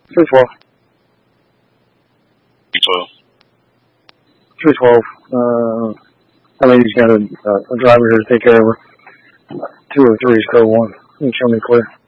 312. 312. 312. That lady's got a driver here to take care of her. 203 is code 1. You can show me clear.